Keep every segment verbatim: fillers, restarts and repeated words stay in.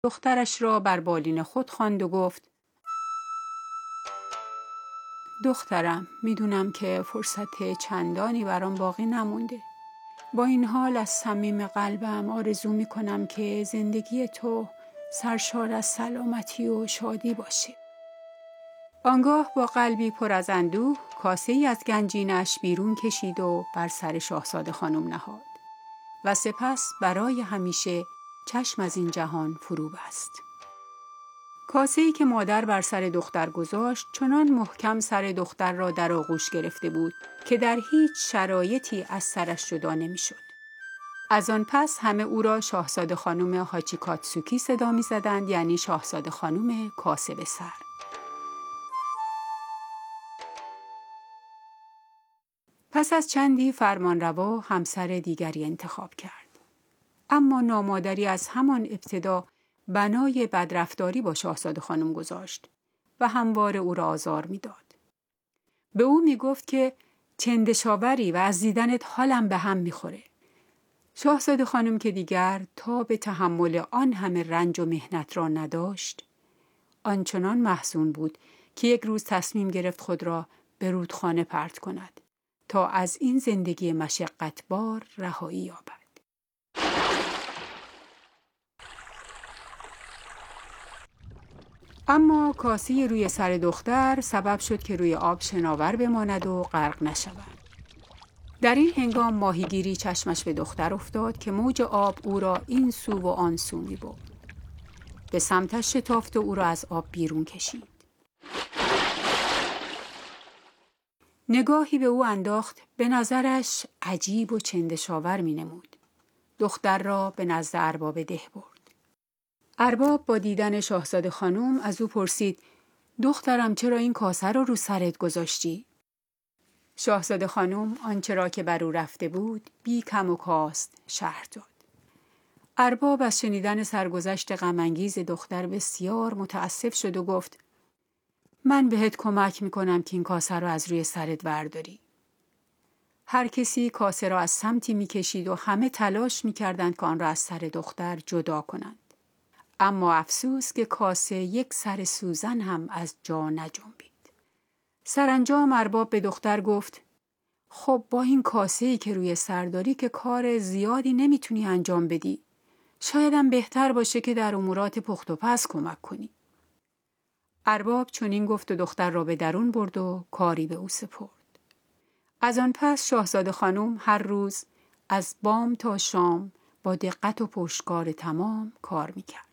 دخترش را بر بالین خود خواند و گفت: دخترم، میدونم که فرصت چندانی برام باقی نمونده. با این حال از صمیم قلبم آرزو میکنم که زندگی تو سرشار از سلامتی و شادی باشه. آنگاه با قلبی پر از اندوه کاسه ای از گنجینش بیرون کشید و بر سر شاهزاده خانم نهاد و سپس برای همیشه چشم از این جهان فرو بست. کاسه ای که مادر بر سر دختر گذاشت چنان محکم سر دختر را در آغوش گرفته بود که در هیچ شرایطی از سرش جدا نمی‌شد. از آن پس همه او را شاهزاده خانم هاچیکاتسوکی صدا می‌زدند، یعنی شاهزاده خانم کاسه به سر. پس از چندی فرمانروا همسر دیگری انتخاب کرد. اما نامادری از همان ابتدا بنای بدرفتاری با شاهزاده خانم گذاشت و همواره او را آزار می‌داد. به او می‌گفت که چندشاوری و از دیدنت حالم به هم می‌خوره. شاهزاده خانم که دیگر تاب تحمل آن همه رنج و محنت را نداشت، آنچنان محزون بود که یک روز تصمیم گرفت خود را به رودخانه پرت کند تا از این زندگی مشقتبار رهایی یابد. اما کاسه روی سر دختر سبب شد که روی آب شناور بماند و غرق نشود. در این هنگام ماهیگیری چشمش به دختر افتاد که موج آب او را این سو و آن سو می برد. به سمتش شتافت و او را از آب بیرون کشید. نگاهی به او انداخت، به نظرش عجیب و چندشاور می نمود. دختر را به نزد ارباب ده برد. ارباب با دیدن شاهزاده خانم از او پرسید: دخترم، چرا این کاسه را رو سرت گذاشتی؟ شاهزاده خانم آنچه را که بر او رفته بود بی کم و کاست شرح داد. ارباب از شنیدن سرگذشت غم‌انگیز دختر بسیار متاسف شد و گفت: من بهت کمک میکنم که این کاسه را از روی سرت برداری. هر کسی کاسه را از سمتی میکشید و همه تلاش میکردند که آن را از سر دختر جدا کنند. اما افسوس که کاسه یک سر سوزن هم از جا نجنبید. سرانجام ارباب به دختر گفت: خب با این کاسه‌ای که روی سر داری که کار زیادی نمیتونی انجام بدی. شایدم بهتر باشه که در امورات پخت و پز کمک کنی. ارباب چنین گفت و دختر را به درون برد و کاری به او سپرد. از آن پس شاهزاده خانم هر روز از بام تا شام با دقت و پشتکار تمام کار میکرد.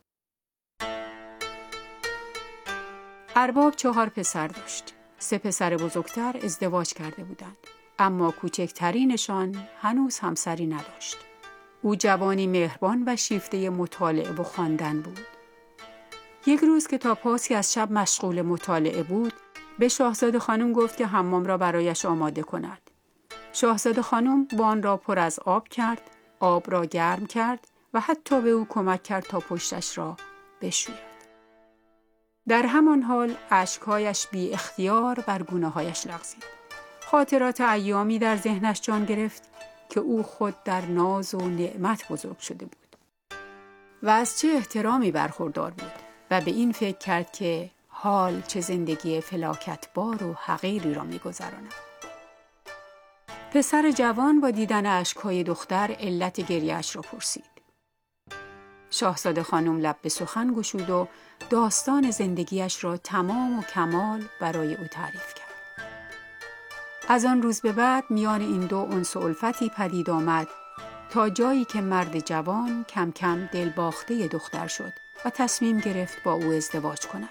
ارباب چهار پسر داشت. سه پسر بزرگتر ازدواج کرده بودند، اما کوچکترینشان هنوز همسری نداشت. او جوانی مهربان و شیفته مطالعه و خواندن بود. یک روز که تا پاسی از شب مشغول مطالعه بود، به شاهزاده خانم گفت که حمام را برایش آماده کند. شاهزاده خانم وان را پر از آب کرد، آب را گرم کرد و حتی به او کمک کرد تا پشتش را بشوید. در همان حال اشکهایش بی اختیار بر گونه‌هایش لغزید. خاطرات ایامی در ذهنش جان گرفت که او خود در ناز و نعمت بزرگ شده بود و از چه احترامی برخوردار بود و به این فکر کرد که حال چه زندگی فلاکتبار و حقیری را می‌گذراند. پسر جوان با دیدن اشک‌های دختر علت گریه‌اش را پرسید. شاهزاده خانم لب به سخن گشود و داستان زندگیش را تمام و کمال برای او تعریف کرد. از آن روز به بعد میان این دو انس و الفتی پدید آمد تا جایی که مرد جوان کم کم دلباخته دختر شد و تصمیم گرفت با او ازدواج کند.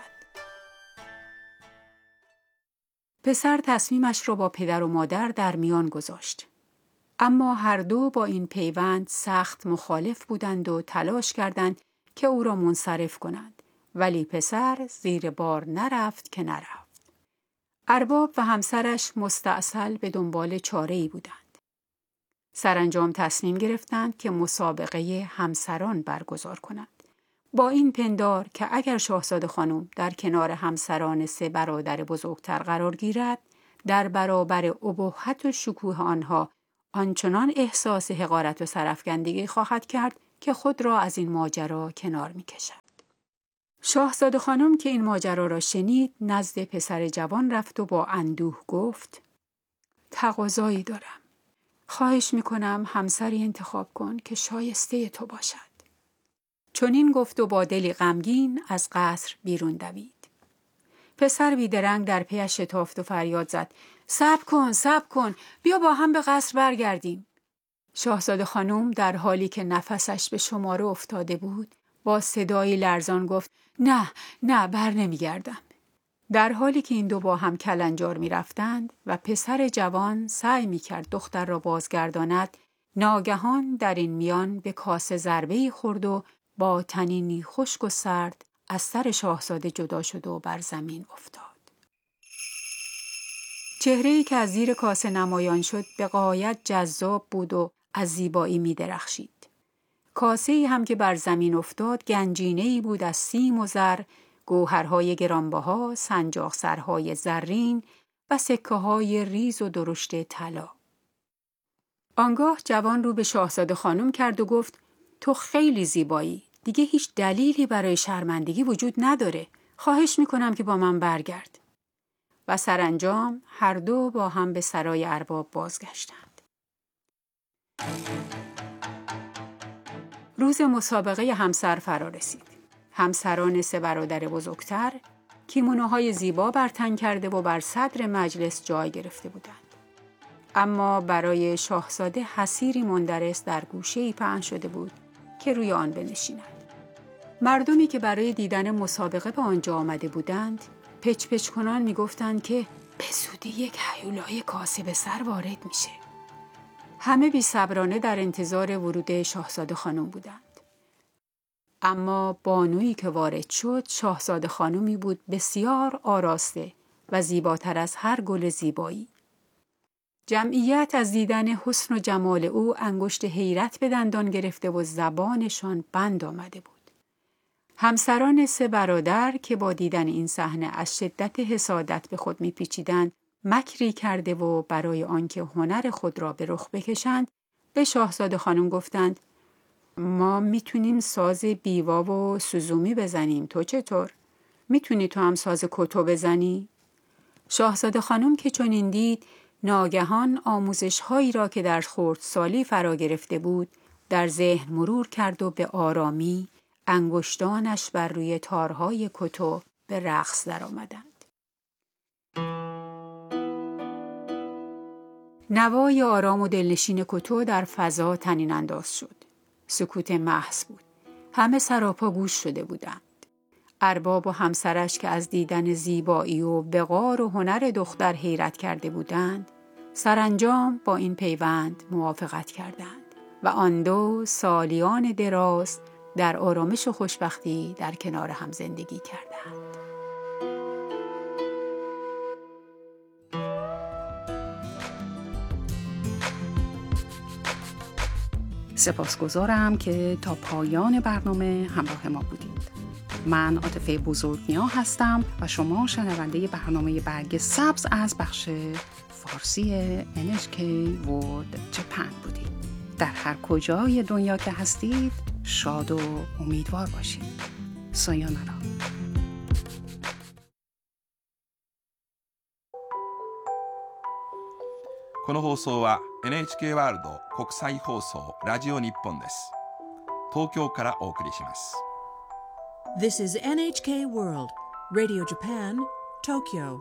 پسر تصمیمش را با پدر و مادر در میان گذاشت. اما هر دو با این پیوند سخت مخالف بودند و تلاش کردند که او را منصرف کنند، ولی پسر زیر بار نرفت که نرفت. ارباب و همسرش مستعسل به دنبال چاره‌ای بودند. سرانجام تصمیم گرفتند که مسابقه همسران برگزار کنند، با این پندار که اگر شاهزاده خانم در کنار همسران سه برادر بزرگتر قرار گیرد، در برابر ابهت و شکوه آنها آنچنان احساس حقارت و سرافکندگی خواهد کرد که خود را از این ماجرا کنار می کشد. شاهزاده خانم که این ماجرا را شنید نزد پسر جوان رفت و با اندوه گفت تقاضایی دارم. خواهش می کنم همسری انتخاب کن که شایسته تو باشد. چون این گفت و با دلی غمگین از قصر بیرون دوید. پسر بیدرنگ در پیش شتافت و فریاد زد صبر کن صبر کن بیا با هم به قصر برگردیم. شاهزاده خانم در حالی که نفسش به شماره افتاده بود با صدایی لرزان گفت نه نه بر نمیگردم. در حالی که این دو با هم کلنجار می رفتند و پسر جوان سعی می کرد دختر را بازگرداند، ناگهان در این میان به کاسه ضربه‌ای خورد و با طنینی خشک و سرد از سر شاهزاده جدا شد و بر زمین افتاد. چهره‌ای که از زیر کاسه نمایان شد به غایت جذاب بود و از زیبایی می درخشید. کاسه‌ای هم که بر زمین افتاد گنجینه‌ای بود از سیم و زر، گوهرهای گرانبها، سنجاق سرهای زرین و سکه‌های ریز و درشت طلا. آنگاه جوان رو به شاهزاده خانم کرد و گفت تو خیلی زیبایی. دیگه هیچ دلیلی برای شرمندگی وجود نداره. خواهش میکنم که با من برگرد. و سرانجام هر دو با هم به سرای ارباب بازگشتند. روز مسابقه همسر فرا رسید. همسران سه برادر بزرگتر کیمونوهای زیبا بر تن کرده و بر صدر مجلس جای گرفته بودند. اما برای شاهزاده حصیری مندرس در گوشه‌ای پهن شده بود که روی آن بنشیند. مردمی که برای دیدن مسابقه به آنجا آمده بودند پچ پچ کنان می گفتند که به زودی یک هیولای کاسه به سر وارد میشه. همه بی صبرانه در انتظار ورود شاهزاده خانم بودند. اما بانویی که وارد شد شاهزاده خانمی بود بسیار آراسته و زیباتر از هر گل زیبایی. جمعیت از دیدن حسن و جمال او انگشت حیرت به دندان گرفته و زبانشان بند آمده بود. همسران سه برادر که با دیدن این صحنه از شدت حسادت به خود میپیچیدند مکری کرده و برای آنکه هنر خود را به رخ بکشند به شاهزاده خانم گفتند ما میتونیم ساز بیوا و سوزومی بزنیم، تو چطور؟ میتونی تو هم ساز کتو بزنی؟ شاهزاده خانم که چنین دید ناگهان آموزش هایی را که در خردسالی فرا گرفته بود در ذهن مرور کرد و به آرامی انگشتانش بر روی تارهای کتو به رقص در آمدند. نوای آرام و دلنشین کتو در فضا طنین انداز شد. سکوت محض بود. همه سراپا گوش شده بودند. ارباب و همسرش که از دیدن زیبایی و وقار و هنر دختر حیرت کرده بودند، سرانجام با این پیوند موافقت کردند و آن دو سالیان دراز در آرامش و خوشبختی در کنار هم زندگی کردند. سپاسگزارم که تا پایان برنامه همراه ما بودید. من عاطفه بزرگنیا هستم و شما شنونده برنامه برگ سبز از بخش فارسی ان اچ کی World Japan بودید. در هر کجای دنیا که هستید شاد و امیدوار باشید. سایونارا. この放送は エヌエイチケー ワールド国際放送ラジオ日本です。東京からお送りします。 This is エヌエイチケー World Radio Japan, Tokyo.